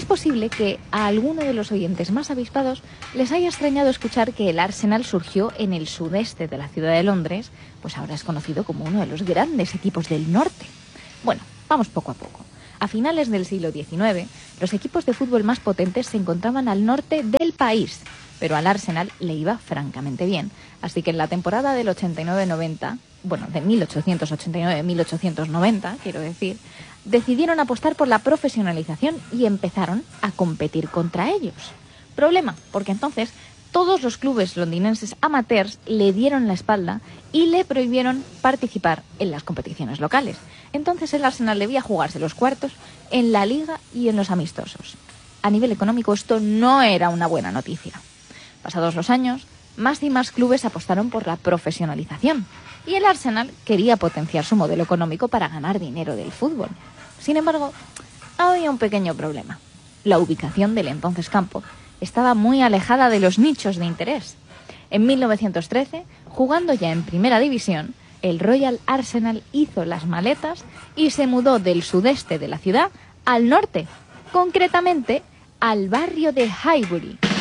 Es posible que a alguno de los oyentes más avispados les haya extrañado escuchar que el Arsenal surgió en el sudeste de la ciudad de Londres, pues ahora es conocido como uno de los grandes equipos del norte. Bueno, vamos poco a poco. A finales del siglo XIX, los equipos de fútbol más potentes se encontraban al norte del país, pero al Arsenal le iba francamente bien. Así que en la temporada del 89-90, bueno, de 1889-1890, quiero decir, decidieron apostar por la profesionalización y empezaron a competir contra ellos. Problema, porque entonces todos los clubes londinenses amateurs le dieron la espalda y le prohibieron participar en las competiciones locales. Entonces el Arsenal debía jugarse los cuartos en la liga y en los amistosos. A nivel económico esto no era una buena noticia. Pasados los años, más y más clubes apostaron por la profesionalización y el Arsenal quería potenciar su modelo económico para ganar dinero del fútbol. Sin embargo, había un pequeño problema. La ubicación del entonces campo estaba muy alejada de los nichos de interés. En 1913, jugando ya en primera división, el Royal Arsenal hizo las maletas y se mudó del sudeste de la ciudad al norte, concretamente al barrio de Highbury.